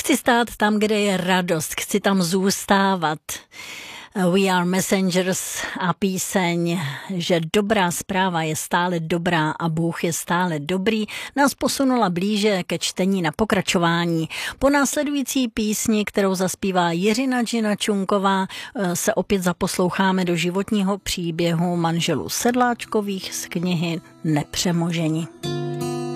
Chci stát tam, kde je radost, chci tam zůstávat. We are messengers a píseň, že dobrá zpráva je stále dobrá a Bůh je stále dobrý, nás posunula blíže ke čtení na pokračování. Po následující písni, kterou zaspívá Jiřina Čunková, se opět zaposloucháme do životního příběhu manželů Sedláčkových z knihy Nepřemoženi.